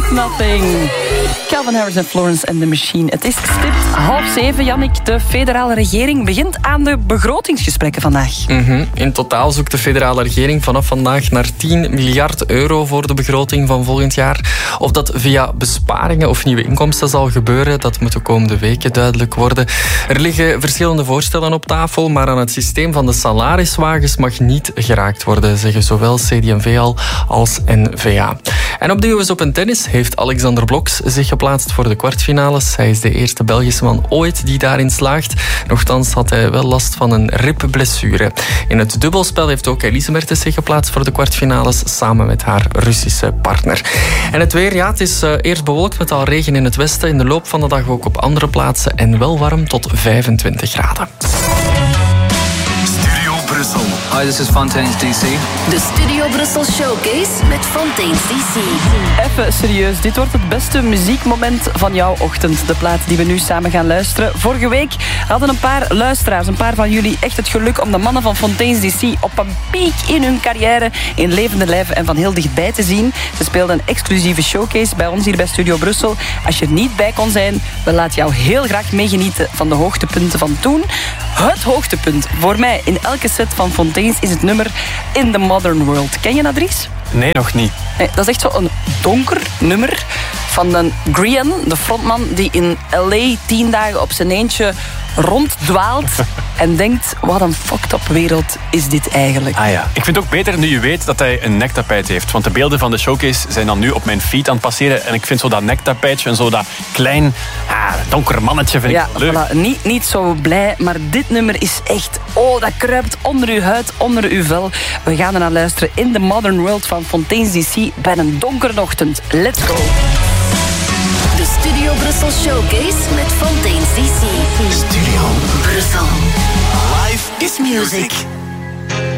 Nothing. Calvin Harris en Florence and the Machine. Het is stipt 6:30, Jannik. De federale regering begint aan de begrotingsgesprekken vandaag. In totaal zoekt de federale regering vanaf vandaag naar 10 miljard euro voor de begroting van volgend jaar. Of dat via besparingen of nieuwe inkomsten zal gebeuren, dat moet de komende weken duidelijk worden. Er liggen verschillende voorstellen op tafel, maar aan het systeem van de salariswagens mag niet geraakt worden, zeggen zowel CD&V al als N-VA. En op de US Open Tennis heeft Alexander Blokx zich geplaatst voor de kwartfinales. Hij is de eerste Belgische man ooit die daarin slaagt. Nochtans had hij wel last van een ribblessure. In het dubbelspel heeft ook Elise Mertens zich geplaatst voor de kwartfinales samen met haar Russische partner. En het weer, het is eerst bewolkt met al regen in het westen. In de loop van de dag ook op andere plaatsen en wel warm tot 25 graden. Studio Brussel. Hi, this is Fontaines DC. De Studio Brussel Showcase met Fontaines DC. Even serieus, dit wordt het beste muziekmoment van jouw ochtend. De plaat die we nu samen gaan luisteren. Vorige week hadden een paar luisteraars, een paar van jullie, echt het geluk om de mannen van Fontaines DC op een piek in hun carrière in levende lijven en van heel dichtbij te zien. Ze speelden een exclusieve showcase bij ons hier bij Studio Brussel. Als je er niet bij kon zijn, we laten jou heel graag meegenieten van de hoogtepunten van toen. Het hoogtepunt voor mij in elke set van Fontaines is het nummer In the Modern World. Ken je dat, Dries? Nee, nog niet. Nee, dat is echt zo'n donker nummer van de Grian, de frontman die in L.A. 10 dagen op zijn eentje ronddwaalt en denkt, wat een fucked up wereld is dit eigenlijk. Ah ja. Ik vind het ook beter nu je weet dat hij een nektapijt heeft. Want de beelden van de showcase zijn dan nu op mijn feed aan het passeren. En ik vind zo dat nektapijtje en zo dat klein, donker mannetje vind ik leuk. Voilà, niet zo blij, maar dit nummer is echt, dat kruipt onder uw huid, onder uw vel. We gaan ernaar luisteren in The Modern World van Fontaines DC bij een donkere ochtend. Let's go! De Studio Brussel Showcase met Fontaines DC. Studio Brussel. Life is music.